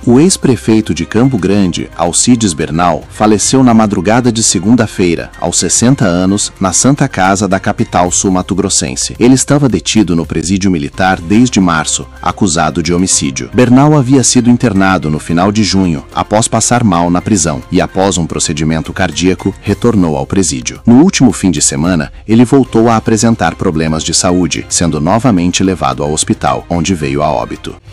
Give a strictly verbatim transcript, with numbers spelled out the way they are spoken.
O ex-prefeito de Campo Grande, Alcides Bernal, faleceu na madrugada de segunda-feira, aos sessenta anos, na Santa Casa da capital sul-mato-grossense. Ele estava detido no presídio militar desde março, acusado de homicídio. Bernal havia sido internado no final de junho, após passar mal na prisão, e após um procedimento cardíaco, retornou ao presídio. No último fim de semana, ele voltou a apresentar problemas de saúde, sendo novamente levado ao hospital, onde veio a óbito.